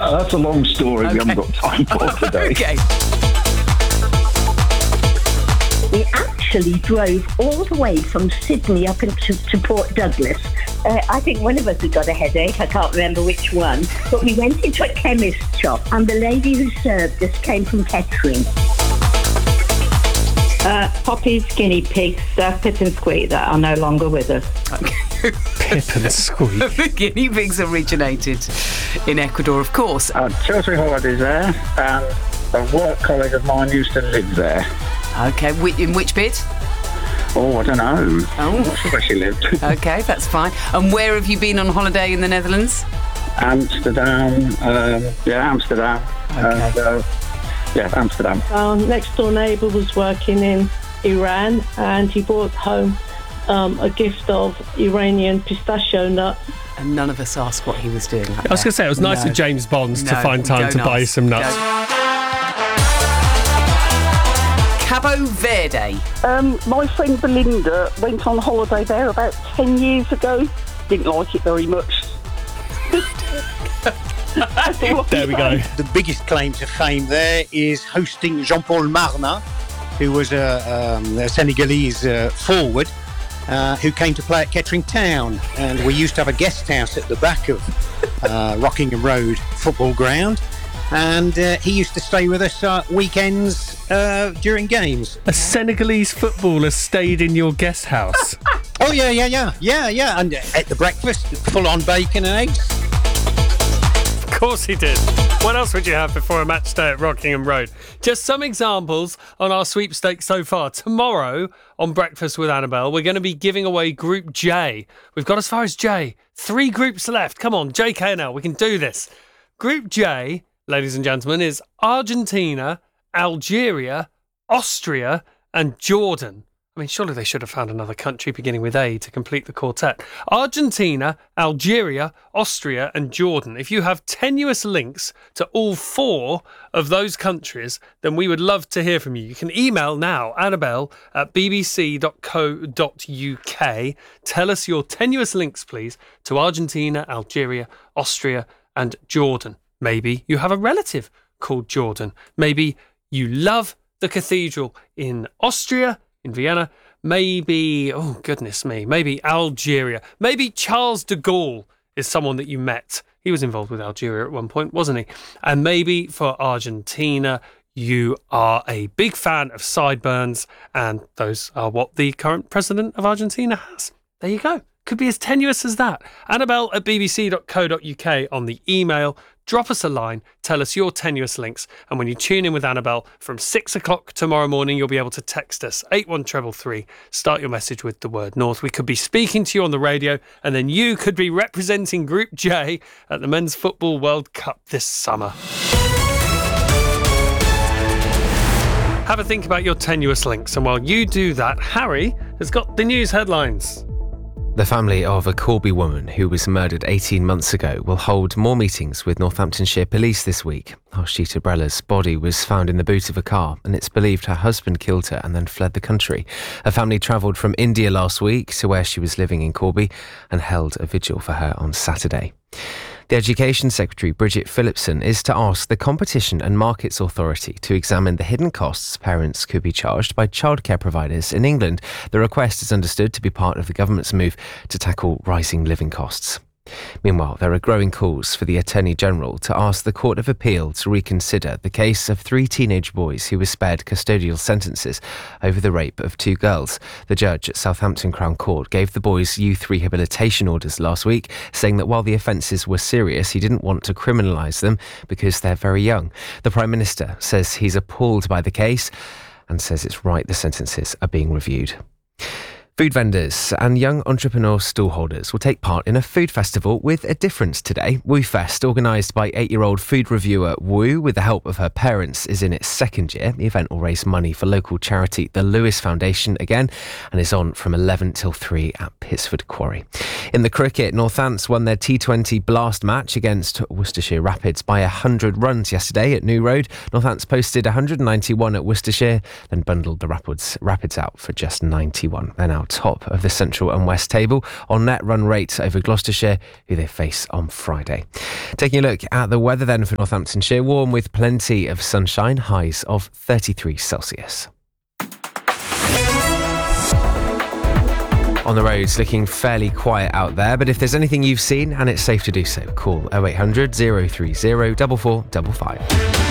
That's a long story. Okay. We haven't got time for today. Okay. We actually drove all the way from Sydney up to Port Douglas. I think one of us had got a headache. I can't remember which one. But we went into a chemist shop and the lady who served us came from Kettering. Poppy's guinea pigs, Pip and Squeak, that are no longer with us. Pip and Squeak. The guinea pigs originated in Ecuador, of course. 2 or 3 holidays there, and a work colleague of mine used to live there. Okay, in which bit? Oh, I don't know. Oh. I'm not sure where she lived. Okay, that's fine. And where have you been on holiday in the Netherlands? Amsterdam. Amsterdam. Okay. Amsterdam. Our next door neighbour was working in Iran and he brought home a gift of Iranian pistachio nuts. And none of us asked what he was doing. I was going to say, it was nice of James Bonds to find time to buy some nuts. Cabo Verde. My friend Belinda went on holiday there about 10 years ago. Didn't like it very much. There we go. The biggest claim to fame there is hosting Jean-Paul Marna, who was a Senegalese forward who came to play at Kettering Town. And we used to have a guest house at the back of Rockingham Road football ground. And he used to stay with us weekends during games. A Senegalese footballer stayed in your guest house? Oh, yeah. And at the breakfast, full-on bacon and eggs. Of course he did. What else would you have before a match day at Rockingham Road? Just some examples on our sweepstakes so far. Tomorrow on Breakfast with Annabelle, we're going to be giving away Group J. We've got as far as J. 3 groups left. Come on, JKNL, we can do this. Group J, ladies and gentlemen, is Argentina, Algeria, Austria and Jordan. I mean, surely they should have found another country beginning with A to complete the quartet. Argentina, Algeria, Austria and Jordan. If you have tenuous links to all 4 of those countries, then we would love to hear from you. You can email now, annabelle@bbc.co.uk. Tell us your tenuous links, please, to Argentina, Algeria, Austria and Jordan. Maybe you have a relative called Jordan. Maybe you love the cathedral in Austria, in Vienna. Maybe, oh goodness me, maybe Algeria. Maybe Charles de Gaulle is someone that you met. He was involved with Algeria at one point, wasn't he? And maybe for Argentina, you are a big fan of sideburns, and those are what the current president of Argentina has. There you go. Could be as tenuous as that. Annabelle@bbc.co.uk on the email. Drop us a line, tell us your tenuous links, and when you tune in with Annabelle from 6 o'clock tomorrow morning, you'll be able to text us 81333. Start your message with the word North. We could be speaking to you on the radio, and then you could be representing Group J at the Men's Football World Cup this summer. Have a think about your tenuous links, and while you do that, Harry has got the news headlines. The family of a Corby woman who was murdered 18 months ago will hold more meetings with Northamptonshire Police this week. Harshita Brella's body was found in the boot of a car, and it's believed her husband killed her and then fled the country. Her family travelled from India last week to where she was living in Corby and held a vigil for her on Saturday. The Education Secretary, Bridget Phillipson, is to ask the Competition and Markets Authority to examine the hidden costs parents could be charged by childcare providers in England. The request is understood to be part of the government's move to tackle rising living costs. Meanwhile, there are growing calls for the Attorney General to ask the Court of Appeal to reconsider the case of 3 teenage boys who were spared custodial sentences over the rape of 2 girls. The judge at Southampton Crown Court gave the boys youth rehabilitation orders last week, saying that while the offences were serious, he didn't want to criminalise them because they're very young. The Prime Minister says he's appalled by the case and says it's right the sentences are being reviewed. Food vendors and young entrepreneur stallholders will take part in a food festival with a difference today. Woo Fest, organised by 8-year-old food reviewer Woo with the help of her parents, is in its 2nd year. The event will raise money for local charity the Lewis Foundation again and is on from 11 till 3 at Pittsford Quarry. In the cricket, Northants won their T20 Blast match against Worcestershire Rapids by 100 runs yesterday at New Road. Northants posted 191 at Worcestershire, then bundled the Rapids out for just 91. They're now top of the Central and West table on net run rate over Gloucestershire, who they face on Friday. Taking a look at the weather then for Northamptonshire, warm with plenty of sunshine, highs of 33 Celsius. On the roads, looking fairly quiet out there, but if there's anything you've seen and it's safe to do so, call 0800 030 4455.